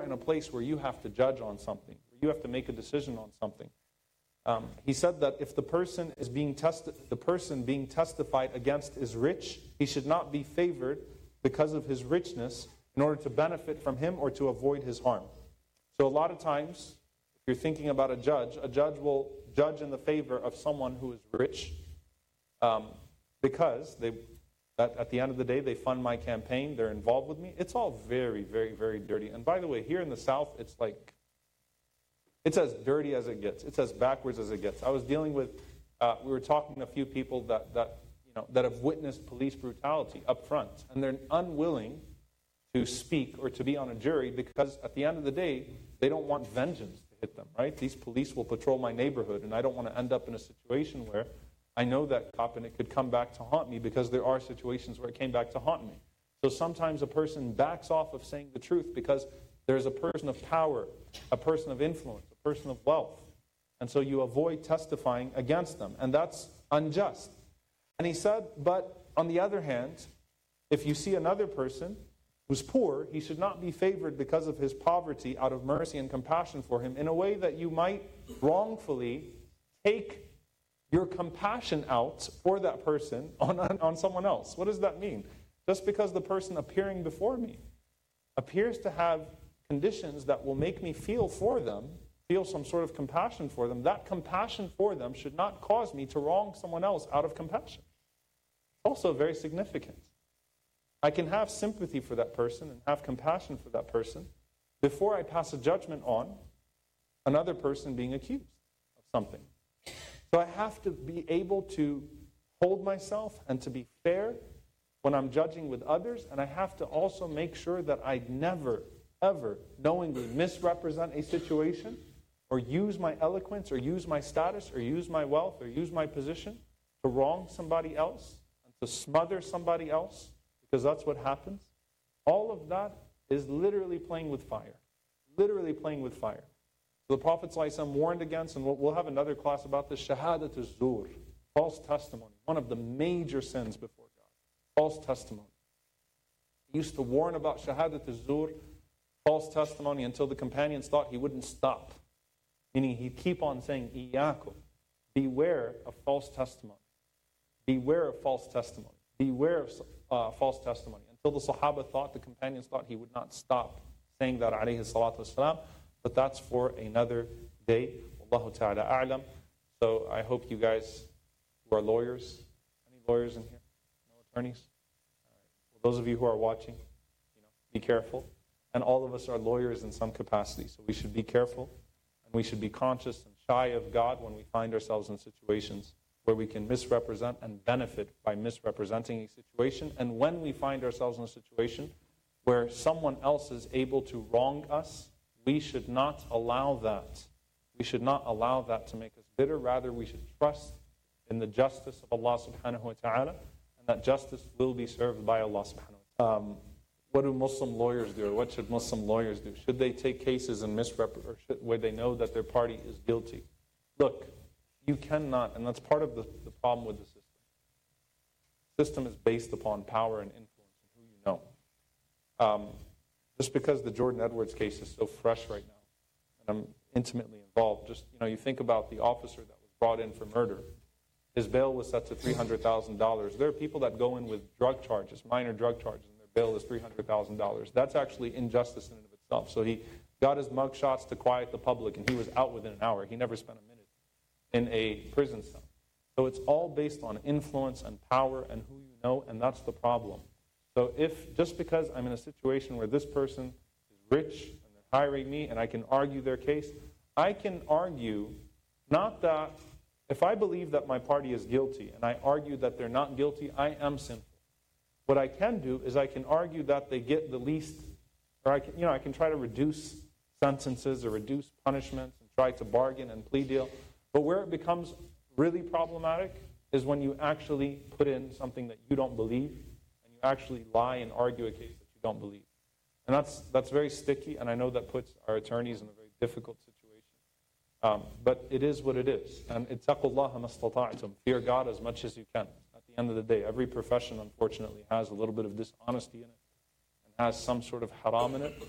are in a place where you have to judge on something, you have to make a decision on something. He said that if the person being testified against is rich, he should not be favored because of his richness in order to benefit from him or to avoid his harm. So a lot of times, if you're thinking about a judge will judge in the favor of someone who is rich because at the end of the day, they fund my campaign, they're involved with me. It's all very, very, very dirty. And by the way, here in the South, it's as dirty as it gets. It's as backwards as it gets. I was dealing with, we were talking to a few people that have witnessed police brutality up front, and they're unwilling to speak or to be on a jury because at the end of the day, they don't want vengeance to hit them, right? These police will patrol my neighborhood, and I don't want to end up in a situation where I know that cop and it could come back to haunt me, because there are situations where it came back to haunt me. So sometimes a person backs off of saying the truth because there's a person of power, a person of influence, a person of wealth. And so you avoid testifying against them. And that's unjust. And he said, but on the other hand, if you see another person who's poor, he should not be favored because of his poverty out of mercy and compassion for him in a way that you might wrongfully take your compassion out for that person on someone else. What does that mean? Just because the person appearing before me appears to have conditions that will make me feel for them, feel some sort of compassion for them, that compassion for them should not cause me to wrong someone else out of compassion. Also very significant. I can have sympathy for that person and have compassion for that person before I pass a judgment on another person being accused of something. So I have to be able to hold myself and to be fair when I'm judging with others, and I have to also make sure that I never, ever knowingly misrepresent a situation or use my eloquence or use my status or use my wealth or use my position to wrong somebody else and to smother somebody else, because that's what happens. All of that is literally playing with fire. Literally playing with fire. So the Prophet ﷺ warned against, and we'll have another class about this, shahadat az-zur, false testimony, one of the major sins before God, false testimony. He used to warn about shahadat az-zur, false testimony, until the companions thought he wouldn't stop. Meaning he'd keep on saying, Iyakum, beware of false testimony. Beware of false testimony. Beware of false testimony. Until the Sahaba thought, the companions thought he would not stop saying that, alayhi salatu wasalam. But that's for another day. Wallahu ta'ala a'lam. So I hope you guys who are lawyers, any lawyers in here? No attorneys? All right. Well, those of you who are watching, be careful. And all of us are lawyers in some capacity. So we should be careful. And we should be conscious and shy of God when we find ourselves in situations where we can misrepresent and benefit by misrepresenting a situation. And when we find ourselves in a situation where someone else is able to wrong us, we should not allow that. We should not allow that to make us bitter. Rather, we should trust in the justice of Allah subhanahu wa ta'ala, and that justice will be served by Allah subhanahu wa ta'ala. What do Muslim lawyers do, or what should Muslim lawyers do? Should they take cases and where they know that their party is guilty? Look, you cannot, and that's part of the problem with the system. The system is based upon power and influence and who you know. Just because the Jordan Edwards case is so fresh right now, and I'm intimately involved, just, you think about the officer that was brought in for murder. His bail was set to $300,000. There are people that go in with drug charges, minor drug charges, and their bail is $300,000. That's actually injustice in and of itself. So he got his mug shots to quiet the public, and he was out within an hour. He never spent a minute in a prison cell. So it's all based on influence and power and who you know, and that's the problem. So if, just because I'm in a situation where this person is rich and they're hiring me and I can argue their case, I can argue not that, if I believe that my party is guilty and I argue that they're not guilty, I am sinful. What I can do is I can argue that they get the least, or I can try to reduce sentences or reduce punishments and try to bargain and plea deal. But where it becomes really problematic is when you actually put in something that you don't believe, actually lie and argue a case that you don't believe. And that's very sticky, and I know that puts our attorneys in a very difficult situation. But it is what it is. And ittaqullaha mastata'tum. Fear God as much as you can. At the end of the day, every profession, unfortunately, has a little bit of dishonesty in it and has some sort of haram in it.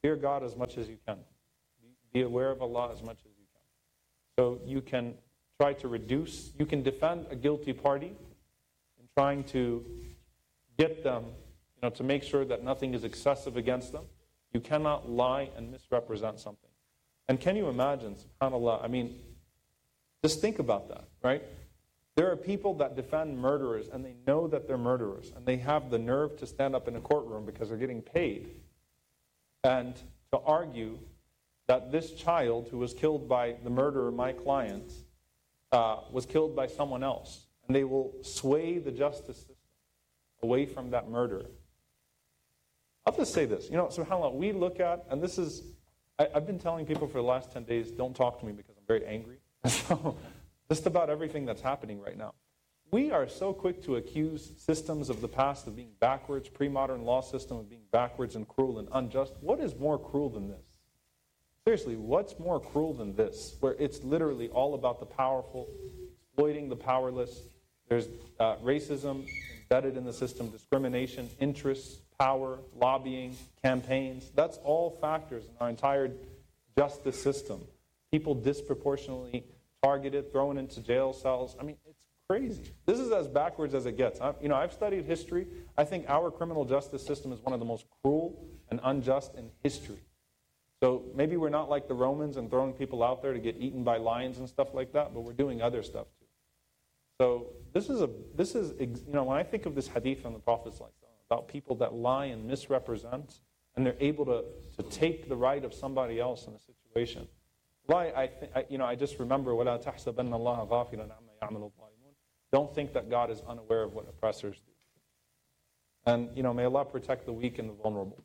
fear God as much as you can. Be aware of Allah as much as you can. So you can try to reduce, you can defend a guilty party in trying to get them, to make sure that nothing is excessive against them. You cannot lie and misrepresent something. And can you imagine, subhanAllah, just think about that, right? There are people that defend murderers and they know that they're murderers and they have the nerve to stand up in a courtroom because they're getting paid and to argue that this child who was killed by the murderer, my client, was killed by someone else. And they will sway the justice system away from that murderer. I'll just say this. SubhanAllah, we look at, and this is, I've been telling people for the last 10 days, don't talk to me because I'm very angry. So, just about everything that's happening right now. We are so quick to accuse systems of the past of being backwards, pre-modern law system of being backwards and cruel and unjust. What is more cruel than this? Seriously, what's more cruel than this? Where it's literally all about the powerful, exploiting the powerless. There's racism embedded in the system, discrimination, interests, power, lobbying, campaigns. That's all factors in our entire justice system. People disproportionately targeted, thrown into jail cells. It's crazy. This is as backwards as it gets. I've studied history. I think our criminal justice system is one of the most cruel and unjust in history. So maybe we're not like the Romans and throwing people out there to get eaten by lions and stuff like that, but we're doing other stuff too. So this is when I think of this hadith from the Prophet about people that lie and misrepresent, and they're able to take the right of somebody else in a situation. I just remember, وَلَا تَحْسَبَنَّ اللَّهَ غَافِلًا عَمَّا يَعْمَلُ الظَّالِمُونَ. Don't think that God is unaware of what oppressors do. And, may Allah protect the weak and the vulnerable.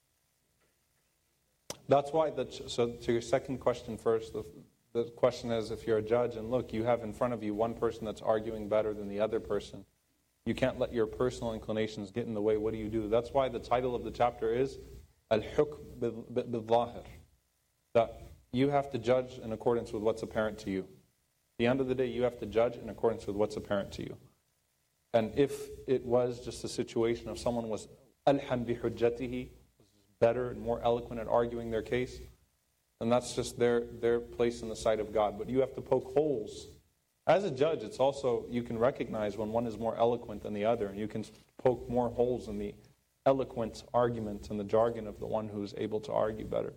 That's why, so to your second question first, the question is, if you're a judge and look, you have in front of you one person that's arguing better than the other person, you can't let your personal inclinations get in the way. What do? That's why the title of the chapter is Al-Hukm bil-Zahir. That you have to judge in accordance with what's apparent to you. At the end of the day, you have to judge in accordance with what's apparent to you. And if it was just a situation of someone was alham bi hujjatihi, better and more eloquent at arguing their case, then that's just their place in the sight of God. But you have to poke holes. As a judge, it's also, you can recognize when one is more eloquent than the other, and you can poke more holes in the eloquent argument and the jargon of the one who's able to argue better.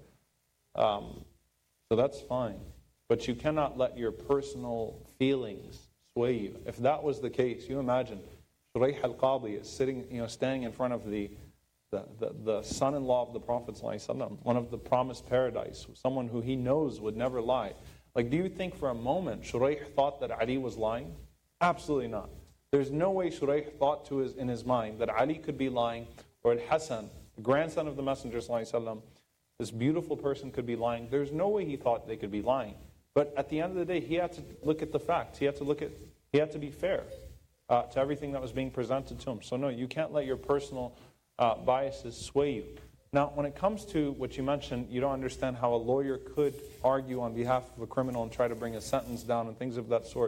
So that's fine. But you cannot let your personal feelings sway you. If that was the case, you imagine Shuraih al-Qadi is standing in front of the son-in-law of the Prophet ﷺ, one of the promised paradise, someone who he knows would never lie. Do you think for a moment Shuraih thought that Ali was lying? Absolutely not. There's no way Shuraih thought in his mind that Ali could be lying, or Al-Hasan, the grandson of the Messenger ﷺ, this beautiful person could be lying. There's no way he thought they could be lying. But at the end of the day, he had to look at the facts. He had to be fair to everything that was being presented to him. So no, you can't let your personal biases sway you. Now, when it comes to what you mentioned, you don't understand how a lawyer could argue on behalf of a criminal and try to bring a sentence down and things of that sort.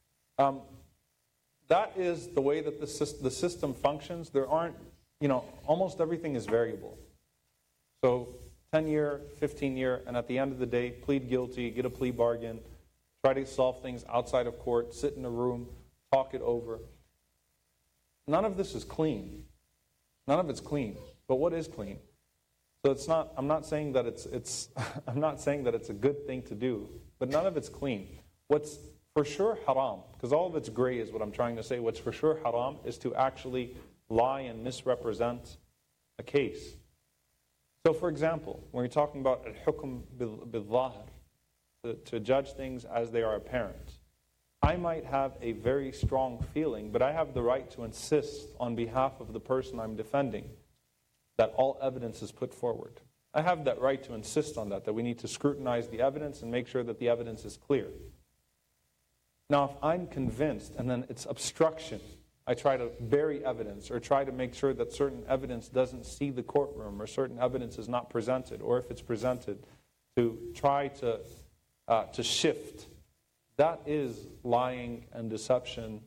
That is the way that the system functions. There aren't, almost everything is variable. So 10-year, 15-year, and at the end of the day, plead guilty, get a plea bargain, try to solve things outside of court, sit in a room, talk it over. None of this is clean. None of it's clean. But what is clean? So it's not. I'm not saying that it's. I'm not saying that it's a good thing to do. But none of it's clean. What's for sure haram, because all of it's gray, is what I'm trying to say. What's for sure haram is to actually lie and misrepresent a case. So, for example, when you're talking about al-hukm bil-zahir, to judge things as they are apparent, I might have a very strong feeling, but I have the right to insist on behalf of the person I'm defending that all evidence is put forward. I have that right to insist on that we need to scrutinize the evidence and make sure that the evidence is clear. Now, if I'm convinced and then it's obstruction, I try to bury evidence or try to make sure that certain evidence doesn't see the courtroom or certain evidence is not presented, or if it's presented, to try to shift. That is lying and deception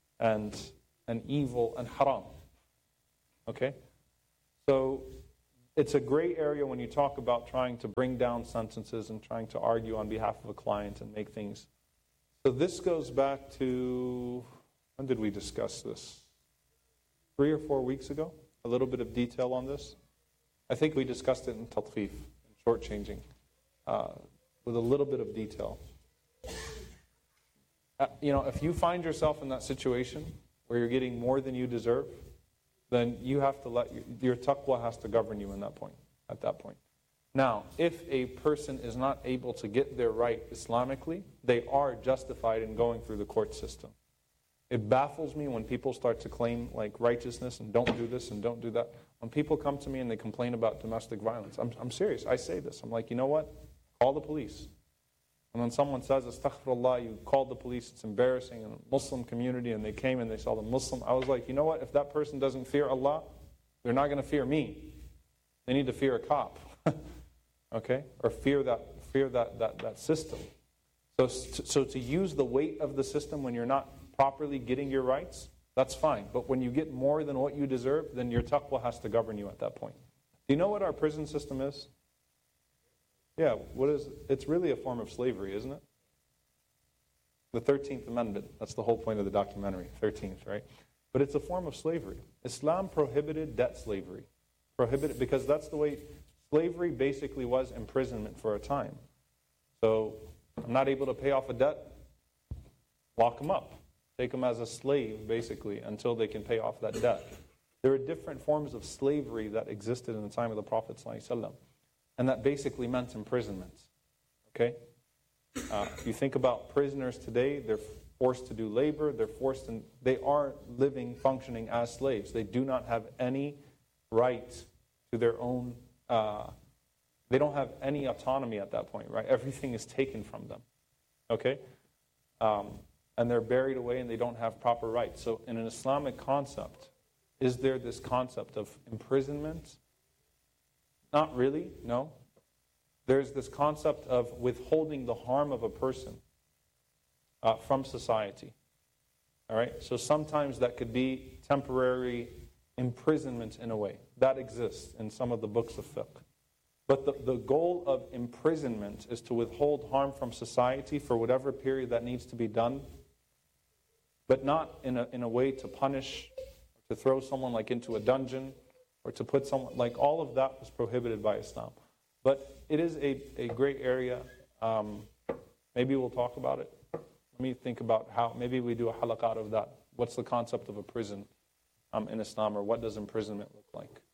and evil and haram. Okay? So it's a gray area when you talk about trying to bring down sentences and trying to argue on behalf of a client and make things. So this goes back to, when did we discuss this? 3 or 4 weeks ago? A little bit of detail on this. I think we discussed it in Tatfif, in shortchanging, with a little bit of detail. If you find yourself in that situation where you're getting more than you deserve, then you have to let your taqwa has to govern you at that point. Now, if a person is not able to get their right Islamically, they are justified in going through the court system. It baffles me when people start to claim like righteousness and don't do this and don't do that. When people come to me and they complain about domestic violence, I'm serious. I say this. I'm like, you know what? Call the police. And when someone says, astaghfirullah, you called the police, it's embarrassing in a Muslim community, and they came and they saw the Muslim, I was like, you know what? If that person doesn't fear Allah, they're not going to fear me. They need to fear a cop. Okay? Or fear that system. So to use the weight of the system when you're not properly getting your rights, that's fine. But when you get more than what you deserve, then your taqwa has to govern you at that point. Do you know what our prison system is? Yeah, what is it? It's really a form of slavery, isn't it? The 13th Amendment, that's the whole point of the documentary, 13th, right? But it's a form of slavery. Islam prohibited debt slavery. Prohibited, because that's the way slavery basically was imprisonment for a time. So, I'm not able to pay off a debt, lock them up. Take them as a slave, basically, until they can pay off that debt. There are different forms of slavery that existed in the time of the Prophet ﷺ, and that basically meant imprisonment. Okay? If you think about prisoners today, they're forced to do labor, they are living, functioning as slaves. They do not have any right to their own, they don't have any autonomy at that point, right? Everything is taken from them. Okay? And they're buried away and they don't have proper rights. So in an Islamic concept, is there this concept of imprisonment? Not really, no. There's this concept of withholding the harm of a person from society. All right? So sometimes that could be temporary imprisonment in a way. That exists in some of the books of fiqh. But the goal of imprisonment is to withhold harm from society for whatever period that needs to be done, but not in a way to punish, to throw someone like into a dungeon, or to put someone, like all of that was prohibited by Islam. But it is a great area. Maybe we'll talk about it. Let me think about how, maybe we do a halaqah out of that. What's the concept of a prison in Islam, or what does imprisonment look like?